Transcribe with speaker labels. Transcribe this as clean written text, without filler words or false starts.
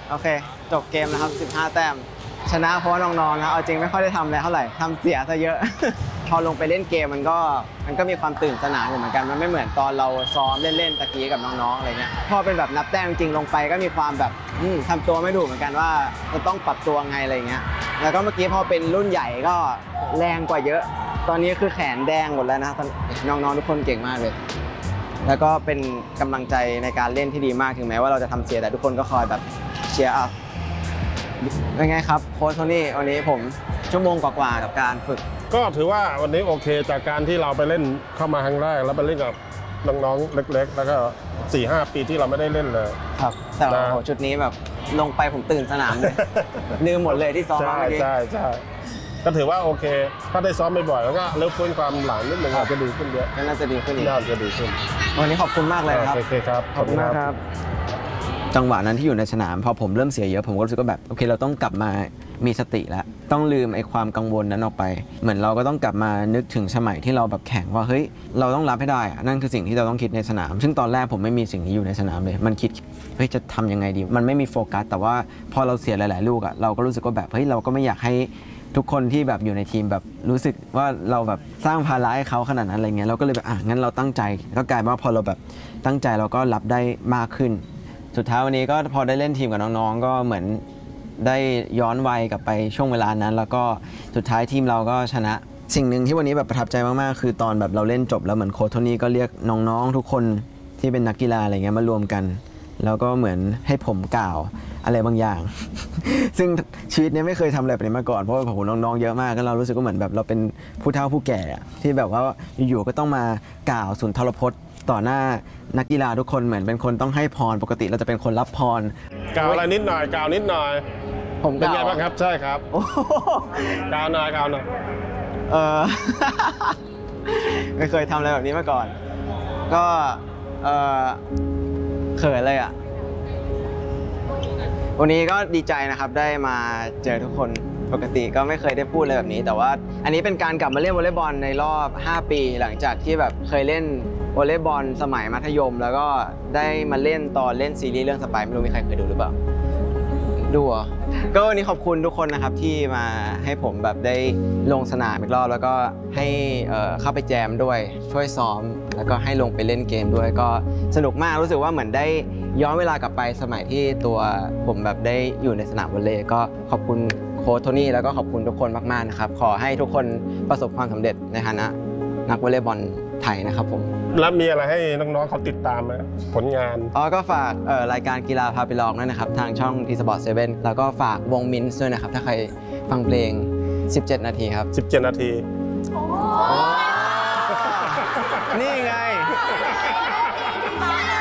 Speaker 1: โอเคจบเกมนะครับ15 แต้มชนะเพราะว่าน้องๆนะเอาจริงไม่ค่อยได้ทำอะไรเท่าไหร่ทำเสียซะเยอะ พอลงไปเล่นเกมมันก็มีความตื่นสนานอยู่เหมือนกันมันไม่เหมือนตอนเราซ้อมเล่นๆตะกี้กับน้องๆอะไรเงี้ยพอเป็นแบบนับแต้มจริงลงไปก็มีความแบบทำตัวไม่ถูกเหมือนกันว่าจะต้องปรับตัวไงอะไรเงี้ยแล้วก็เมื่อกี้พอเป็นรุ่นใหญ่ก็แรงกว่าเยอะตอนนี้คือแขนแดงหมดแล้วนะน้องๆทุกคนเก่งมากเลยแล้วก็เป็นกำลังใจในการเล่นที่ดีมากถึงแม้ว่าเราจะทำเสียแต่ทุกคนก็คอยแบบเชียร์อัพเป็นไงครับโค้ชโทนี่วันนี้ผมชั่วโมงกว่าๆกับการฝึก
Speaker 2: ก็ถือว่าวันนี้โอเคจากการที่เราไปเล่นเข้ามาครั้งแรกแล้วไปเล่นกับน้องๆเล็กๆแล้วก็ 4-5 ปีที่เราไม่ได้เล่นเลย
Speaker 1: ครับแต่โอ้โหชุดนี้แบบลงไปผมตื่นสนามเลยลืมหมดเลยที่ซ้อมมาเมื่อกี้
Speaker 2: ใช่ก็ถือว่าโอเคถ้าได้ซ้อมบ่อยๆแล้วก็เริ่มฟื้นความหลังนิดนึงอาจจะดีขึ้นเยอะ
Speaker 1: น่าจะดีขึ้นอีก
Speaker 2: น่าจะดีขึ้น
Speaker 1: วันนี้ขอบคุณมากเลยครับ
Speaker 2: โอเคครับ
Speaker 1: ขอบคุณมากครับจังหวะนั้นที่อยู่ในสนามพอผมเริ่มเสียเยอะผมก็รู้สึกว่าแบบโอเคเราต้องกลับมามีสติแล้วต้องลืมไอ้ความกังวลนั้นออกไปเหมือนเราก็ต้องกลับมานึกถึงสมัยที่เราแบบแข่งว่าเฮ้ยเราต้องรับให้ได้นั่นคือสิ่งที่เราต้องคิดในสนามซึ่งตอนแรกผมไม่มีสิ่งนี้อยู่ในสนามเลยมันคิดเฮ้ยจะทำยังไงดีมันไม่มีโฟกัสแต่ว่าพอเราเสียหลายๆลูกเราก็รู้สึกว่าแบบเฮ้ยเราก็ไม่อยากให้ทุกคนที่แบบอยู่ในทีมแบบรู้สึกว่าเราแบบสร้างภาระให้เขาขนาดนั้นอะไรเงี้ยเราก็เลยแบบงั้นเราตั้งใจก็กลายว่าพอเราแบบตั้งใจเราก็รับได้มากขึ้นสุดท้ายวันนี้ก็พอได้เล่นทีมกับน้องๆก็เหมือนได้ย้อนวัยกลับไปช่วงเวลานั้นแล้วก็สุดท้ายทีมเราก็ชนะสิ่งหนึ่งที่วันนี้แบบประทับใจมากๆคือตอนแบบเราเล่นจบแล้วเหมือนโค้ชโทนี่ก็เรียกน้องๆทุกคนที่เป็นนักกีฬาอะไรเงี้ยมารวมกันแล้วก็เหมือนให้ผมกล่าวอะไรบางอย่าง ซึ่งชีวิตนี้ไม่เคยทำอะไรแบบนี้มาก่อนเพราะว่าผมน้องๆเยอะมากก็เรารู้สึกว่าเหมือนแบบเราเป็นผู้เฒ่าผู้แก่ที่แบบว่าอยู่ๆก็ต้องมากล่าวสุนทรพจน์ต่อหน้านักกีฬาทุกคนเหมือนเป็นคนต้องให้พรปกติเราจะเป็นคนรับพร
Speaker 2: กล่าวอะไรนิดหน่อยกล่าวนิดหน่อย
Speaker 1: ผม
Speaker 2: เป็นไงบ้างครับใช่ครับกล่าวหน่อย
Speaker 1: ไม่เคยทำอะไรแบบนี้มาก่อนก็เขินเลยอ่ะวันนี้ก็ดีใจนะครับได้มาเจอทุกคนปกติก็ไม่เคยได้พูดอะไรแบบนี้แต่ว่าอันนี้เป็นการกลับมาเล่นวอลเลย์บอลในรอบ5 ปีหลังจากที่แบบเคยเล่นวอลเลย์บอลสมัยมัธยมแล้วก็ได้มาเล่นตอนเล่นซีรีส์เรื่องสไปไม่รู้มีใครเคยดูหรือเปล่าดูอ่ะก็วันนี้ขอบคุณทุกคนนะครับที่มาให้ผมแบบได้ลงสนามอีกรอบแล้วก็ให้เข้าไปแจมด้วยช่วยซ้อมแล้วก็ให้ลงไปเล่นเกมด้วยก็สนุกมากรู้สึกว่าเหมือนได้ย้อนเวลากลับไปสมัยที่ตัวผมแบบได้อยู่ในสนามวอลเลย์ก็ขอบคุณโค้ชโทนี่แล้วก็ขอบคุณทุกคนมากๆนะครับขอให้ทุกคนประสบความสำเร็จในฐานะนักวอลเลย์บอลไทยนะครับผม
Speaker 2: แล้วมีอะไรให้น้องๆเขาติดตามไหมผลงาน
Speaker 1: ก็ฝากรายการกีฬาพาไปลองด้วยนะครับทางช่อง T-Sport 7แล้วก็ฝากวงมินส์ด้วยนะครับถ้าใครฟังเพลง17 นาทีครับ
Speaker 2: 17 นาที
Speaker 1: นี่ไง